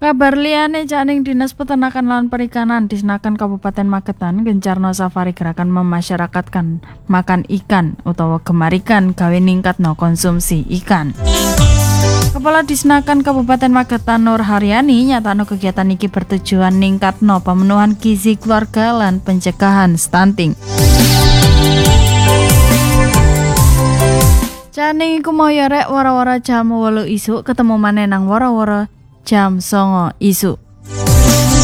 Kabar liyane janing Dinas Peternakan lan Perikanan Disnaken Kabupaten Magetan gencarno safari gerakan memasyarakatkan makan ikan utawa gemar ikan gawe ningkatno konsumsi ikan. Kepala Disnaken Kabupaten Magetan Nur Haryani nyatano kegiatan iki bertujuan ningkatno pemenuhan gizi keluarga lan pencegahan stunting. Janing iku mau yarek wara-wara jam 8 isuk ketemu maneh nang wara-wara jam 9 isuk.